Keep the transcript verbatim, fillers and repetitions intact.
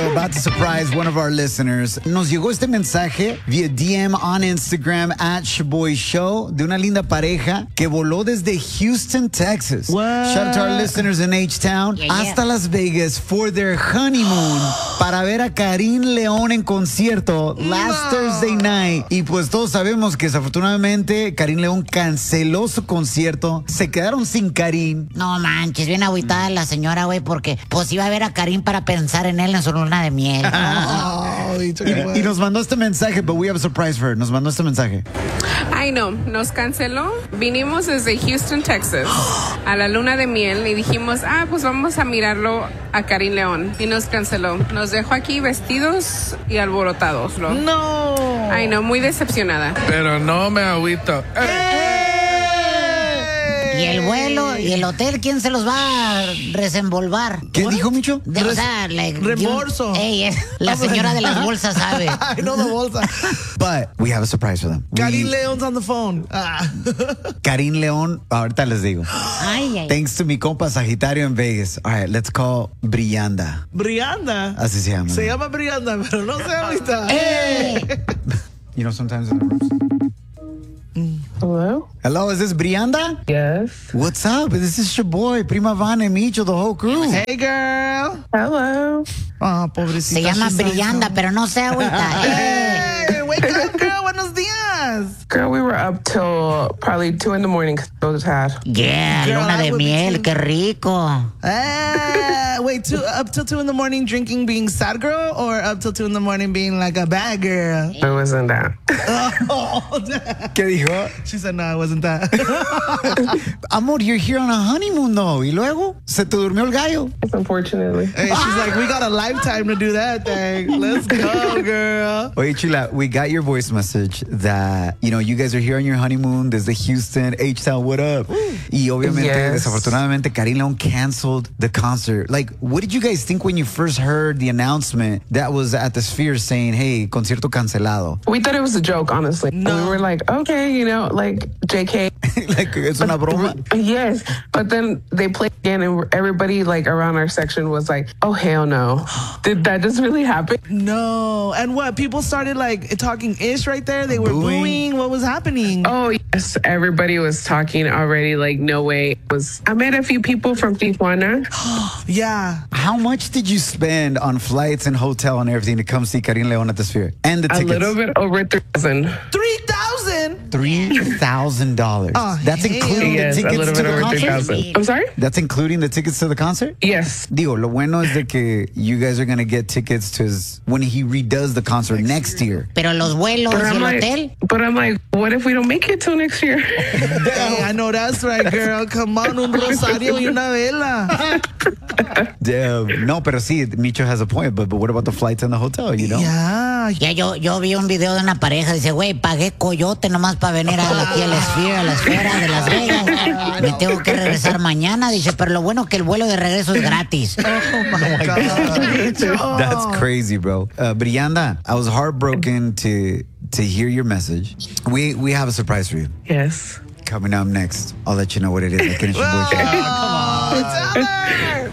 about to surprise one of our listeners. Nos llegó este mensaje via D M on Instagram at Shaboy Show de una linda pareja que voló desde Houston, Texas. What? Shout out to our listeners in H-Town Yeah, yeah. hasta Las Vegas for their honeymoon para ver a Karim León en concierto last No. Thursday night. Y pues todos sabemos que desafortunadamente Karim León canceló su concierto. Se quedaron sin Karim. No manches, bien agüitada la señora, güey, porque pues iba a ver a Karim para pensar en él en su luna de miel. Oh, he took it Y, away. y nos mandó este mensaje, but we have a surprise for her. Nos mandó este mensaje. Ay, no, nos canceló. Vinimos desde Houston, Texas, a la luna de miel y dijimos, ah, pues vamos a mirarlo a Karim León. Y nos canceló. Nos dejó aquí vestidos y alborotados. ¿no? No. Ay, no, muy decepcionada. Pero no me agüito. Y el vuelo y el hotel, ¿quién se los va a desembolvar? ¿Qué dijo, Micho? De, o Res- sea, like, reembolso. yo- Ey, es- la señora de las bolsas sabe. I know the bolsa. But we have a surprise for them. Karim We- Leon's on the phone. Ah. Karim León, ahorita les digo. Ay, ay. Thanks to mi compa Sagitario en Vegas. All right, let's call Brianda. Brianda. Así se llama. Se llama Brianda, pero no sé ahorita. Eh, You know, sometimes in the rooms. Hello? Hello, is this Brianda? Yes. What's up? This is your boy, Prima Vane, Micho, the whole crew. Hey, girl. Hello. Ah, pobrecita. se llama she's so Brillanda, sad. pero no sé agüita. Eh. Hey, wake up, girl. Buenos días. Girl, we were up till probably two in the morning because I was tired. Yeah, Girl, luna I de would be miel, too. qué rico. Eh, wait, two, up till two in the morning drinking being sad girl or up till two in the morning being like a bad girl? It wasn't that. Oh, ¿Qué dijo? she said, no, it wasn't that. Amor, you're here on a honeymoon, though. ¿Y luego? ¿Se te durmió el gallo? Unfortunately. Hey, she's like, we got a lifetime to do that thing. Let's go, girl. Oye, Chula, we got your voice message that, you know, you guys are here on your honeymoon desde Houston, H-Town, what up? Y obviamente, Yes. desafortunadamente, Karim León canceled the concert. Like, what did you guys think when you first heard the announcement that was at the Sphere saying, hey, concierto cancelado? We thought it was a joke, honestly. No. We were like, okay, you know, like J K. Like, es una broma. Yes. But then they played again and everybody like around our section was like, oh, hell no. Did that just really happen? No. And what? People started like talking ish right there. They were Booing. booing. What was happening? Oh, yes. Everybody was talking already. Like, no way. It was I met a few people from Tijuana. Yeah. How much did you spend on flights and hotel and everything to come see Karim León at the Sphere? And the A tickets? little bit over three thousand. three thousand. three thousand dollars. Oh, That's hell. including Yes, the a tickets little to bit the over three concert? thousand. I'm sorry? That's including the tickets to the concert? Yes. Digo, lo bueno es de que you guys are going to get tickets to his, when he redoes the concert next, year. Pero los vuelos But y I'm el like, hotel. but I'm like, what if we don't make it till next year? Hey, I know that's right, girl. Come on, un rosario y una vela. Damn. No, pero sí, Micho has a point, but, but what about the flights and the hotel, you know? Yeah. Ya yo, yo vi un video de una pareja, dice, güey, pagué coyote nomás para venir a, aquí a la Sphere, a la esfera de Las Vegas. Me tengo que regresar mañana, dice, pero lo bueno que el vuelo de regreso es gratis. Oh my God. That's crazy, bro. Uh, Brianda, I was heartbroken to to hear your message. We we have a surprise for you. Yes. Coming up next, I'll let you know what it is. Like, it's your boy, Chad. Oh, tell her.